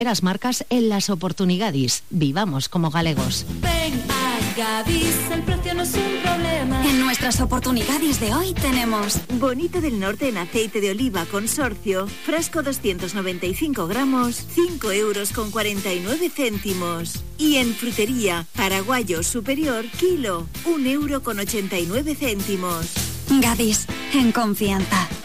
Las marcas en las oportunidades. Vivamos como galegos. Ven a Gadis, el precio no es un problema. En nuestras oportunidades de hoy tenemos Bonito del Norte en aceite de oliva consorcio, frasco 295 gramos, 5,49 €. Y en frutería, paraguayo superior, kilo, 1,89 €. Gadis, en confianza.